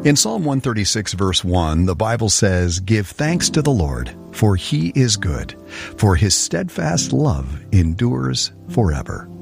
In Psalm 136, verse 1, the Bible says, "Give thanks to the Lord, for he is good, for his steadfast love endures forever."